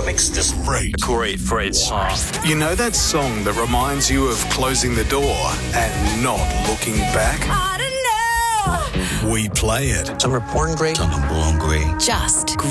makes this Great song. You know that song that reminds you of closing the door and not looking back? I don't know. We play it. Some are born great, some are born great. Just